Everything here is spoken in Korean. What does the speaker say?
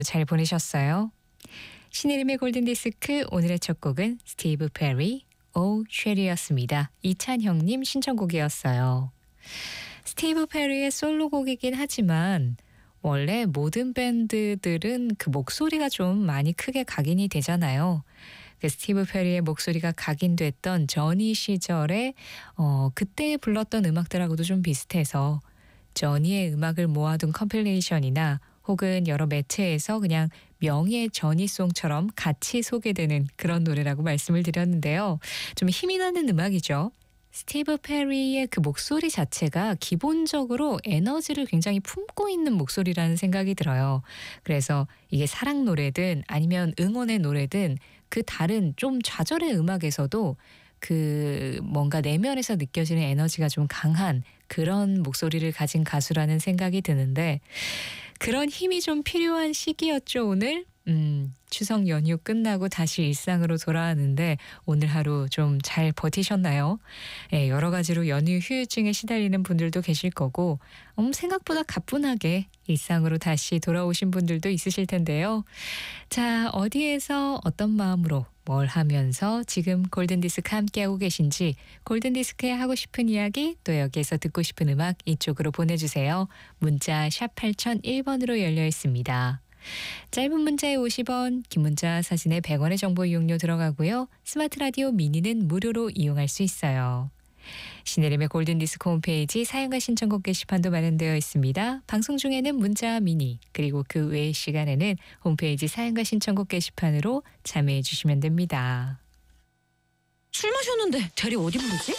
잘 보내셨어요? 신혜림의 골든디스크 오늘의 첫 곡은 스티브 페리, 오 쉐리였습니다. 이찬형님 신청곡이었어요. 스티브 페리의 솔로곡이긴 하지만 원래 모든 밴드들은 그 목소리가 좀 많이 크게 각인이 되잖아요. 그 스티브 페리의 목소리가 각인됐던 저니 시절에 그때 불렀던 음악들하고도 좀 비슷해서 저니의 음악을 모아둔 컴필레이션이나 혹은 여러 매체에서 그냥 명예 저니송처럼 같이 소개되는 그런 노래라고 말씀을 드렸는데요. 좀 힘이 나는 음악이죠. 스티브 페리의 그 목소리 자체가 기본적으로 에너지를 굉장히 품고 있는 목소리라는 생각이 들어요. 그래서 이게 사랑 노래든 아니면 응원의 노래든 그 다른 좀 좌절의 음악에서도 그 뭔가 내면에서 느껴지는 에너지가 좀 강한 그런 목소리를 가진 가수라는 생각이 드는데 그런 힘이 좀 필요한 시기였죠, 오늘. 추석 연휴 끝나고 다시 일상으로 돌아왔는데 오늘 하루 좀 잘 버티셨나요? 예, 여러 가지로 연휴 후유증에 시달리는 분들도 계실 거고 생각보다 가뿐하게 일상으로 다시 돌아오신 분들도 있으실 텐데요. 자, 어디에서 어떤 마음으로 뭘 하면서 지금 골든디스크 함께하고 계신지 골든디스크에 하고 싶은 이야기 또 여기에서 듣고 싶은 음악 이쪽으로 보내주세요. 문자 샵 8001번으로 열려 있습니다. 짧은 문자에 50원, 긴 문자 사진에 100원의 정보 이용료 들어가고요. 스마트 라디오 미니는 무료로 이용할 수 있어요. 신혜림의 골든디스크 홈페이지 사용과 신청곡 게시판도 마련되어 있습니다. 방송 중에는 문자 미니 그리고 그 외의 시간에는 홈페이지 사용과 신청곡 게시판으로 참여해 주시면 됩니다. 술 마셨는데 대리 어디 부르지?